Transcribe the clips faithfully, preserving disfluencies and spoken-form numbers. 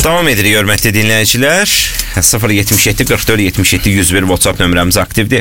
Davam edirik, hörmətli dinləyicilər. sıfır yetmiş yeddi qırx dörd yetmiş yeddi yüz bir WhatsApp nömrəmiz aktivdir.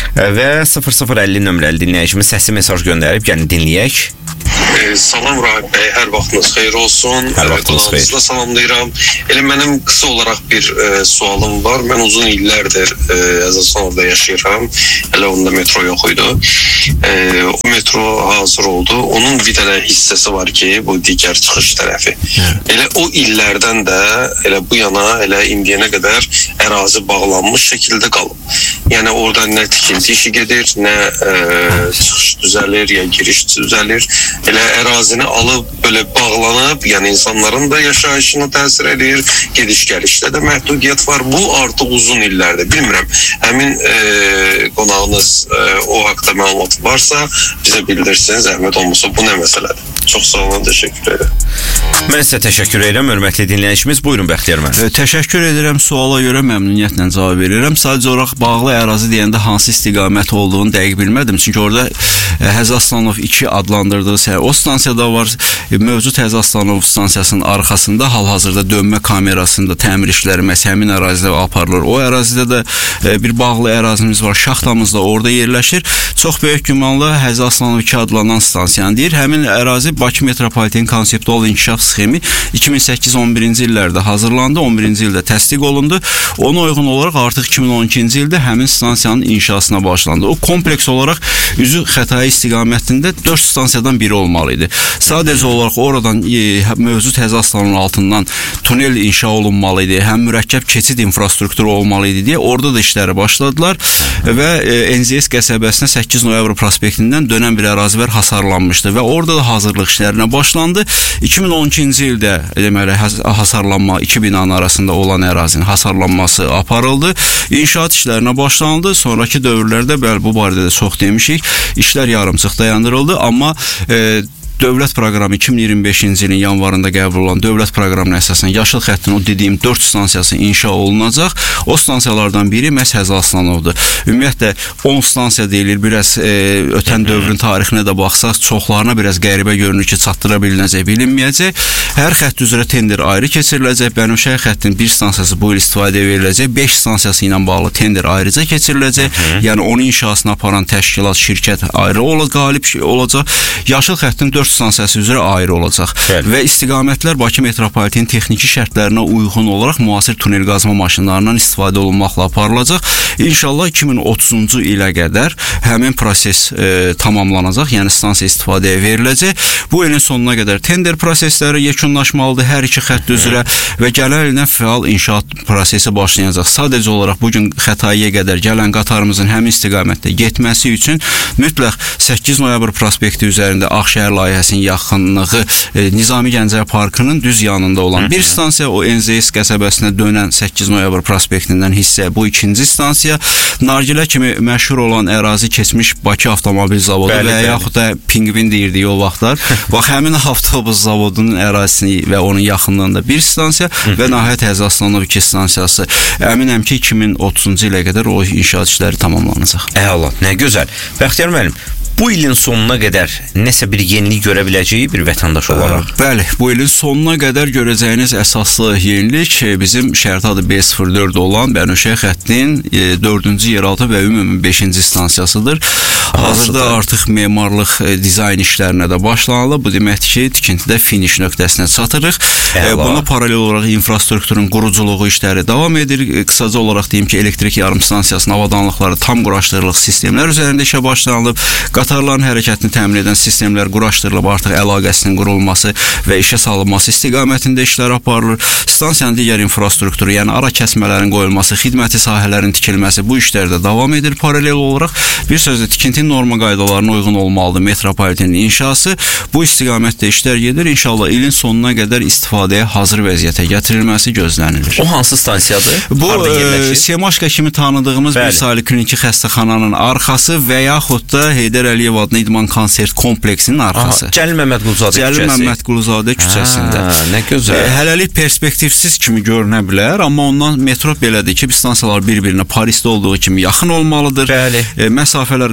Və sıfır sıfır əlli nömrəli dinləyicimiz səsi mesaj göndərib, gəlin dinləyək. Ee, salam Rahib bəy, hər vaxtınız xeyir olsun. Hər vaxtınız xeyir. Da salamlayıram. Elə mənim qısa olaraq bir e, sualım var. Mən uzun illərdir e, Əzaslanovda yaşayıram. Hələ onda metro yox idi. E, o metro hazır oldu. Onun bir dənə hissəsi var ki, bu digər çıxış tərəfi. Hı. Elə o illərdən də elə bu yana, elə indiyənə qədər ərazi bağlanmış şəkildə qalıb. Yəni orada nə tikinti işi gedir, nə e, çıxış düzəlir, ya giriş düzəlir. Elə ərazini alıb böyle bağlanıb, yəni insanların da yaşayışına təsir edir, gediş-gəlişdə də məhdudiyyət var. Bu artıq uzun illərdir. Bilmirəm, həmin e, qonağınız e, o haqda məlumat varsa bizə bildirsiniz, zəhmət olmasa bu nə məsələdir? Çox sağ olun, təşəkkür edirəm. Mən sizə təşəkkür edirəm, hörmətli dinləyicimiz. Buyurun Bəxtiyar müəllim. E, təşəkkür edirəm, suala görə məmnuniyyətlə cavab verirəm. Sadəcə olaraq bağlı ərazi deyəndə hansı istiqamət olduğunu dəqiq bilmədim. Çünki orada e, Həzi Aslanov iki adlandırdığı o stansiyada var. E, mövcud Həzi Aslanov stansiyasının arxasında hal-hazırda dönmə kamerasında təmir işləri məhz həmin ərazidə aparılır. O ərazidə də e, bir bağlı ərazimiz var. Şaxtamız da orada yerləşir. Çox böyük gümanla Həzi Aslanov iki adlanan stansiyanı deyir. Həmin ərazi Bakı Metropoliten konseptual inkişaf sxemi iki min səkkiz on birinci illərdə hazırlandı. on birinci ildə təsdiq olundu. Ona uyğun olaraq artıq iki min on ikinci ildə həmin stansiyanın inşasına başlandı. O kompleks olaraq üzü Xətai istiqamətində dörd stansiyadan biri olmalıydı. Sadəcə olaraq oradan e, mövcud Həzi Aslanın altından tunel inşa olunmalıydı. Həm mürəkkəb keçid infrastrukturu olmalıydı deyə orada da işləri başladılar və e, N Z S qəsəbəsinə səkkiz noyabr prospektindən dönən bir ərazi var, hasarlanmışdı və orada da hazırlıq işlərinə başlandı. iki min on ikinci ildə deməli hasarlanma iki binanın arasında olan ərazinin hasarlanması aparıldı. İnşaat işlərinə başlandı. Sonraki dövrlərdə bəli bu barədə də çox demişik. İşlər yarımçıq dayandırıldı, amma e, Dövlət proqramı iki min iyirmi beşinci ilin yanvarında qəbul olan dövlət proqramına əsasən yaşıl xəttin o dediyim dörd stansiyası inşa olunacaq. O stansiyalardan biri məhz Həzi Aslanovdur. Ümumiyyətlə on stansiya deyilir. Biraz e, ötən dövrün tarixinə də baxsaq, çoxlarına biraz qəribə görünür ki, çatdıra bilinəcək, bilinməyəcək. Hər xətt üzrə tender ayrı keçiriləcək. Bənövşəhi xəttin bir stansiyası bu il istifadəyə veriləcək. beş stansiyası ilə bağlı tender ayrıca keçiriləcək. Hı -hı. Yəni onun inşasına aparan təşkilat, şirkət ayrı olacaq, qalib olacaq. Yaşıl xəttin dörd stansiyası üzrə ayrı olacaq. Bəli. Və istiqamətlər Bakı Metropoliten texniki şərtlərinə uyğun olaraq müasir tunel qazma maşınlarından istifadə olunmaqla aparılacaq. İnşallah iki min otuzuncu ilə qədər həmin proses e, tamamlanacaq. Yəni stansiya istifadəyə veriləcək. Bu ilin sonuna qədər tender prosesləri yekunlaşmalıdır hər iki xətt üzrə və gələn ildən fəal inşaat prosesi başlayacaq. Sadəcə olaraq bugün Xətaiyə qədər gələn qatarımızın həmin istiqamətdə getməsi üçün mütləq səkkiz noyabr prospekti üzərində Ağşəhər layihəsinin yaxınlığı e, Nizami Gəncə Parkının düz yanında olan Hı -hı. bir stansiya, o N Z S qəsəbəsinə dönən səkkiz noyabr prospektindən hissə bu ikinci stansiya. Nargilə kimi məşhur olan ərazi keçmiş Bakı Avtomobil Zavodu bəli, və bəli. yaxud da Pingvin deyirdik o vaxtlar. Bax həmin avtobus zavodunun ərazisini və onun yaxınlığında bir stansiya Hı -hı. və nəhayət Həzi Aslanov iki stansiyası. Əminəm ki iki min otuzuncu ilə qədər o inşaat işləri tamamlanacaq. Əla, nə gözəl. Bəxtiyar müəllim, bu ilin sonuna qədər nəsə bir yenilik görə biləcəyi bir vətəndaş olaraq. Bəli, bu ilin sonuna qədər görəcəyiniz əsaslı yenilik bizim şərti adı B sıfır dörd olan Bənövşəhi xəttinin dördüncü yeraltı və ümumi beşinci stansiyasıdır. Hazırda artıq memarlıq dizayn işlərinə də başlanılıb. Bu deməkdir ki, tikintidə finish nöqtəsinə çatırıq. Əla. Buna paralel olaraq infrastrukturun quruculuğu işləri davam edir. Qısaca olaraq deyim ki, elektrik yarım stansiyasının avadanlıqları tam quraşdırılıq sistemlər üzərində işə başlanılıb. Qatarların hərəkətini təmin edən sistemlər quraşdırılıb, artıq əlaqəsinin qurulması və işə salınması istiqamətində işlər aparılır. Stansiyanın digər infrastrukturu, yəni ara kəsmələrin qoyulması, xidməti sahələrin tikilməsi bu işlərdə davam edir paralel olaraq. Bir sözlə tikinti norma qaydalarına uyğun olmalıdır metropolitenin inşası. Bu istiqamətdə işlər gedir. İnşallah ilin sonuna qədər istifadəyə hazır vəziyyətə gətirilməsi gözlənilir. O hansı stansiyadır? Bu e, Semaşka kimi tanıdığımız Bəli. bir sayılı kliniki xəstəxananın arxası və yaxud da Heydər Əliyev adlı İdman konsert kompleksinin arxası. Aha, Cəlil Məmmədquluzadə küçəsi. Cəlil Məmmədquluzadə küçəsində. Ha, nə gözəl. E, hələlik perspektivsiz kimi görünə bilər, amma ondan metro belədir ki, stansiyalar bir-birinə Parisdə olduğu kimi yaxın olmalıdır. Bəli. E, məsafələr qısa olmalıdır.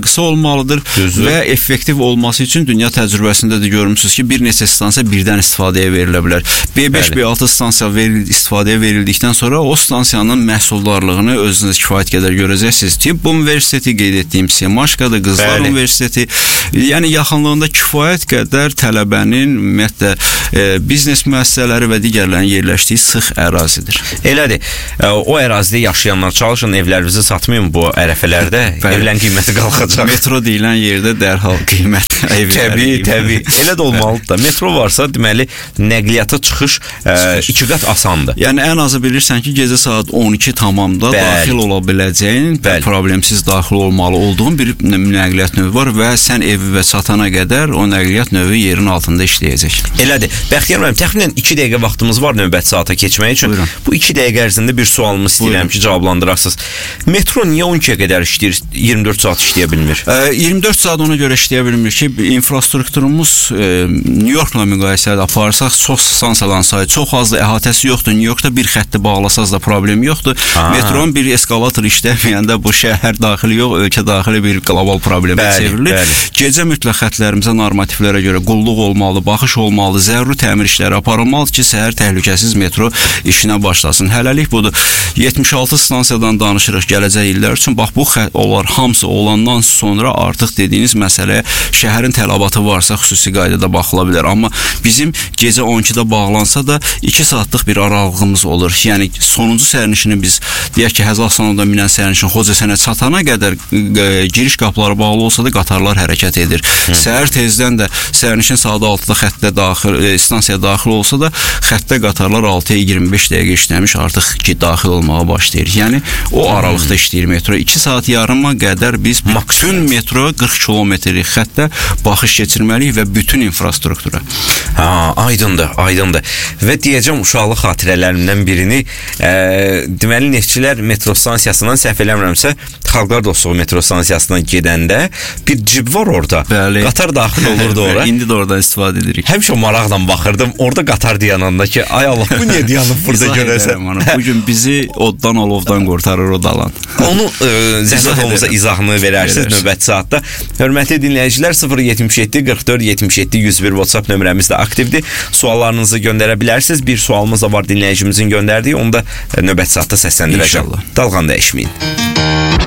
olmalıdır. Düzdür. Və effektiv olması üçün dünya təcrübəsində də görmüsünüz ki, bir neçə stansiya birdən istifadəyə verilə bilər. B beş, Bəli. B altı stansiya veril, istifadəyə verildikdən sonra o stansiyanın məhsuldarlığını özünüz kifayət qədər görəcəksiniz. Tibb Universiteti qeyd etdiyim Semaşqadır, Qızlar Bəli. Universiteti. Yəni yaxınlığında kifayət qədər tələbənin ümumiyyətlə e, biznes müəssisələri və digərlərin yerləşdiyi sıx ərazidir. Elədir. O ərazidə yaşayanlar çalışın, evlərinizi satmayın bu ərəfələrdə. Evlərin qiyməti qalxacaq. Metro deyilən yerdə dərhal qiymət evləri. Təbii, təbii. Elə də olmalıdır da. Metro varsa, deməli, nəqliyyata çıxış ə, iki qat asandır. Yəni ən azı bilirsən ki, gecə saat on iki tamamda Bəli. daxil ola biləcəyin, Bəli. problemsiz daxil olmalı olduğun bir nəqliyyat növü var və sən evə çatana qədər o nəqliyyat növü yerin altında işləyəcək. Elədir. Bəxtiyar müəllim, təxminən iki dəqiqə vaxtımız var növbəti saata keçmək üçün. Buyurun. Bu iki dəqiqə ərzində bir sualımı istəyirəm ki, cavablandırasınız. Metro niyə on ikiyə qədər işləyir, iyirmi dörd saat işləyə bilmir? E, iyirmi dörd saat ona görə işləyə bilmir ki, infrastrukturumuz e, New Yorkla müqayisədə aparsaq, çox stansiyaların sayı çox azdır, əhatəsi yoxdur. New Yorkda bir xətti bağlasaz da problem yoxdur. Ha. Metronun bir eskalator işləməyəndə bu şəhər daxili yox, ölkə daxili bir qlobal problemə Bəli, çevrilir. bəli. Gecə mütləq xətlərimizə normativlərə görə qulluq olmalı, baxış olmalı, zəruri təmir işləri aparılmalıdır ki, səhər təhlükəsiz metro işinə başlasın. Hələlik budur. yetmiş altı stansiyadan danışırıq gələcək illər üçün. Bax, bu xət, onlar hamısı olandan sonra artıq dediyiniz məsələyə şəhərin tələbatı varsa xüsusi qaydada baxıla bilər. Amma bizim gecə on ikidə bağlansa da iki saatlıq bir aralığımız olur. Yəni sonuncu sərnişini biz deyək ki, Həzal Salonda minən sərnişin Xocəsənə çatana qədər e, giriş qapıları bağlı olsa da qatarlar hərəkət edir. Hı. Səhər tezdən də sərnişin saat altıda xəttə daxil, e, stansiyaya daxil olsa da xəttə qatarlar altıya iyirmi beş dəqiqə işləmiş artıq ki, daxil olmağa başlayır. Yəni o aralıqda işləyir metro. iki saat yarıma qədər biz bütün metro qırx kilometrlik xəttə baxış keçirməliyik və bütün infrastruktura. Ha, aydındır, aydındır. Və deyəcəm uşaqlıq xatirələrimdən birini, e, deməli neftçilər metro stansiyasından səhv eləmirəmsə, Xalqlar Dostluğu metro stansiyasına gedəndə bir cib var orada. Bəli. Qatar daxil olurdu ora. İndi də oradan istifadə edirik. Həmişə maraqla baxırdım. Orada qatar dayananda ki, ay Allah, bu niyə dayanıb burada görəsən? Bu gün bizi oddan, alovdan qurtarır o dalan. Onu e, zəhmət olmasa izahını verərsiniz növbəti saatda. Hörmətli dinləyicilər, sıfır yetmiş yeddi qırx dörd yetmiş yeddi yüz bir WhatsApp nömrəmiz də aktivdir. Suallarınızı göndərə bilərsiniz. Bir sualımız da var dinləyicimizin göndərdiyi. Onu da növbəti saatda səsləndirəcəm. İnşallah. Dalğan dəyişməyin.